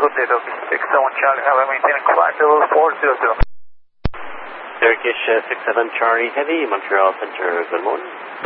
good day, Turkish 67 Charlie, have I maintained flight level 400. Turkish 67 Charlie Heavy, Montreal Center, good morning.